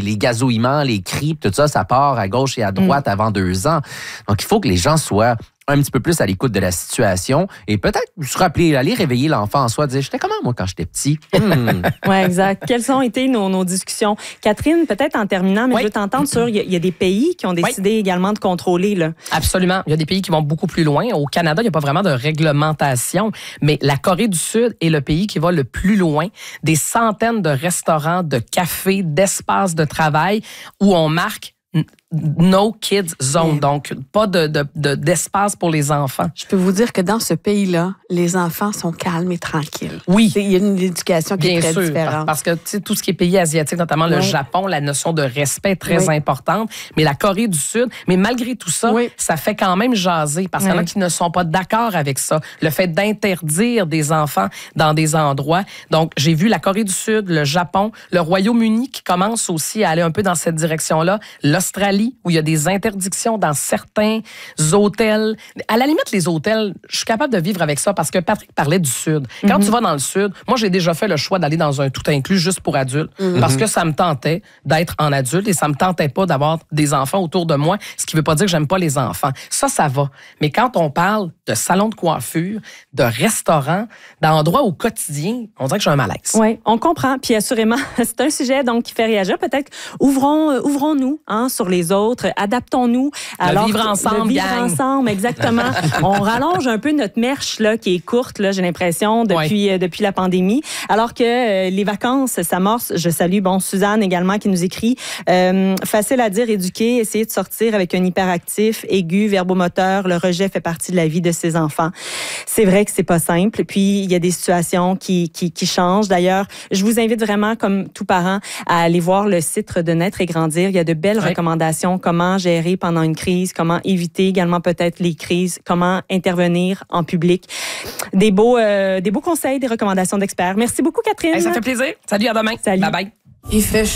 les gazouillements, les cris, tout ça, ça part à gauche et à droite avant 2 ans. Donc, il faut que les gens soient un petit peu plus à l'écoute de la situation et peut-être se rappeler, aller réveiller l'enfant en soi, dire « J'étais comment, moi, quand j'étais petit? » Oui, exact. Quelles ont été nos discussions? Catherine, peut-être en terminant, mais je veux t'entendre sur, il y a des pays qui ont décidé également de contrôler. Là. Absolument. Il y a des pays qui vont beaucoup plus loin. Au Canada, il n'y a pas vraiment de réglementation, mais la Corée du Sud est le pays qui va le plus loin. Des centaines de restaurants, de cafés, d'espaces de travail où on marque No Kids Zone, donc pas d'espace pour les enfants. Je peux vous dire que dans ce pays-là, les enfants sont calmes et tranquilles. Oui. Il y a une éducation qui est très différente. Parce que tout ce qui est pays asiatique, notamment le Japon, la notion de respect est très importante. Mais la Corée du Sud, mais malgré tout ça, ça fait quand même jaser parce qu'il y en a qui ne sont pas d'accord avec ça. Le fait d'interdire des enfants dans des endroits. Donc, j'ai vu la Corée du Sud, le Japon, le Royaume-Uni qui commence aussi à aller un peu dans cette direction-là. L'Australie, où il y a des interdictions dans certains hôtels. À la limite, les hôtels, je suis capable de vivre avec ça parce que Patrick parlait du Sud. Quand tu vas dans le Sud, moi, j'ai déjà fait le choix d'aller dans un tout inclus juste pour adultes parce que ça me tentait d'être en adulte et ça me tentait pas d'avoir des enfants autour de moi, ce qui veut pas dire que j'aime pas les enfants. Ça va. Mais quand on parle de salon de coiffure, de restaurants, d'endroits au quotidien, on dirait que j'ai un malaise. Oui, on comprend. Puis assurément, c'est un sujet donc qui fait réagir. Peut-être ouvrons-nous sur les autres, adaptons-nous. Alors, vivre ensemble, vivre ensemble, exactement. On rallonge un peu notre marche là, qui est courte, là, j'ai l'impression, depuis la pandémie. Alors que les vacances s'amorcent. Je salue Suzanne également qui nous écrit. Facile à dire, éduquer, essayer de sortir avec un hyperactif, aigu, verbomoteur. Le rejet fait partie de la vie de ses enfants. C'est vrai que c'est pas simple. Puis, il y a des situations qui changent. D'ailleurs, je vous invite vraiment, comme tout parent, à aller voir le site de Naître et Grandir. Il y a de belles recommandations, comment gérer pendant une crise, comment éviter également peut-être les crises, comment intervenir en public. Des beaux conseils, des recommandations d'experts. Merci beaucoup, Catherine. Ça fait plaisir. Salut, à demain. Salut. Bye bye. Il fait chaud.